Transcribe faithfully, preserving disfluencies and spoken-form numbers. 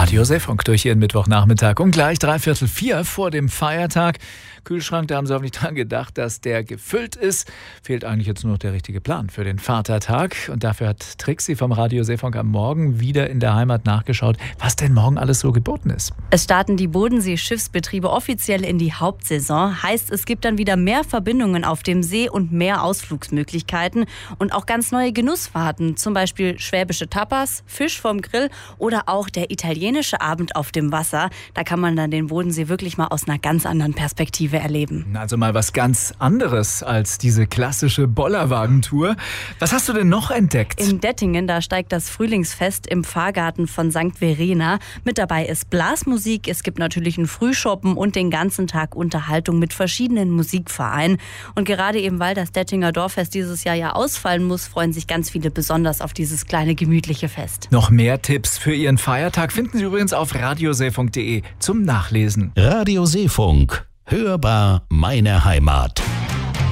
Radio Seefunk durch Ihren Mittwochnachmittag um gleich dreiviertel vier vor dem Feiertag. Kühlschrank, da haben Sie auch nicht dran gedacht, dass der gefüllt ist. Fehlt eigentlich jetzt nur noch der richtige Plan für den Vatertag. Und dafür hat Trixie vom Radio Seefunk am Morgen wieder in der Heimat nachgeschaut, was denn morgen alles so geboten ist. Es starten die Bodensee-Schiffsbetriebe offiziell in die Hauptsaison. Heißt, es gibt dann wieder mehr Verbindungen auf dem See und mehr Ausflugsmöglichkeiten. Und auch ganz neue Genussfahrten, zum Beispiel schwäbische Tapas, Fisch vom Grill oder auch der italienische Abend auf dem Wasser. Da kann man dann den Bodensee wirklich mal aus einer ganz anderen Perspektive erleben. Also mal was ganz anderes als diese klassische Bollerwagentour. Was hast du denn noch entdeckt? In Dettingen, da steigt das Frühlingsfest im Pfarrgarten von Sankt Verena. Mit dabei ist Blasmusik, es gibt natürlich einen Frühschoppen und den ganzen Tag Unterhaltung mit verschiedenen Musikvereinen. Und gerade eben, weil das Dettinger Dorffest dieses Jahr ja ausfallen muss, freuen sich ganz viele besonders auf dieses kleine gemütliche Fest. Noch mehr Tipps für Ihren Feiertag finden Sie übrigens auf radioseefunk punkt de zum Nachlesen. Radio Seefunk. Hörbar meine Heimat.